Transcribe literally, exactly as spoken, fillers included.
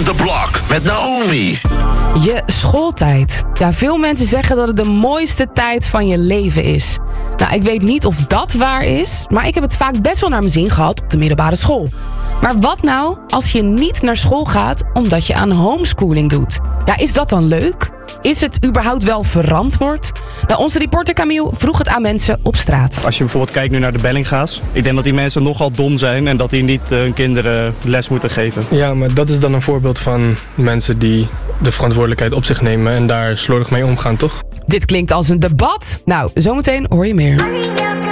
Around the Block met Naomi. Je schooltijd. Ja, veel mensen zeggen dat het de mooiste tijd van je leven is. Nou, ik weet niet of dat waar is, maar ik heb het vaak best wel naar mijn zin gehad op de middelbare school. Maar wat nou als je niet naar school gaat omdat je aan homeschooling doet? Ja, is dat dan leuk? Is het überhaupt wel verantwoord? Nou, onze reporter Camille vroeg het aan mensen op straat. Als je bijvoorbeeld kijkt nu naar de Bellinga's. Ik denk dat die mensen nogal dom zijn en dat die niet uh, hun kinderen les moeten geven. Ja, maar dat is dan een voorbeeld van mensen die de verantwoordelijkheid op zich nemen en daar slordig mee omgaan, toch? Dit klinkt als een debat. Nou, zometeen hoor je meer.